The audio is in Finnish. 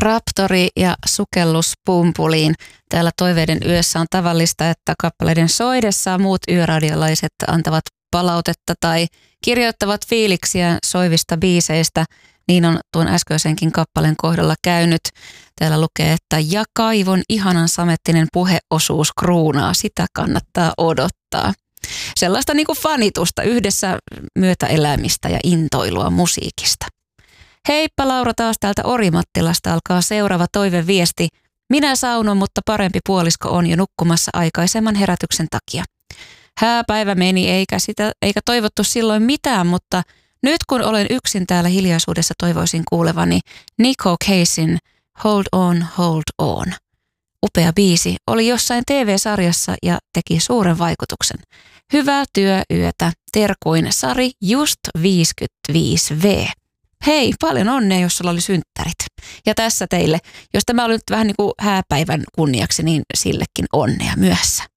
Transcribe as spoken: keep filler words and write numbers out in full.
Raptori ja sukellus pumpuliin. Täällä Toiveiden yössä on tavallista, että kappaleiden soidessa muut yöradiolaiset antavat palautetta tai kirjoittavat fiiliksiä soivista biiseistä. Niin on tuon äskeisenkin kappaleen kohdalla käynyt. Täällä lukee, että ja kaivon ihanan samettinen puheosuus kruunaa, sitä kannattaa odottaa. Sellaista niin kuin fanitusta, yhdessä myötäelämistä ja intoilua musiikista. Heippa Laura taas täältä Orimattilasta alkaa seuraava toiveviesti. Minä saunon, mutta parempi puolisko on jo nukkumassa aikaisemman herätyksen takia. Hääpäivä meni eikä, sitä, eikä toivottu silloin mitään, mutta nyt kun olen yksin täällä hiljaisuudessa toivoisin kuulevani Nico Casein Hold On, Hold On. Upea biisi, oli jossain T V-sarjassa ja teki suuren vaikutuksen. Hyvää työyötä, terkuin Sari just viisikymmentäviisi vuotta. Hei, paljon onnea, jos sulla oli synttärit. Ja tässä teille, jos tämä oli nyt vähän niin kuin hääpäivän kunniaksi, niin sillekin onnea myöhässä.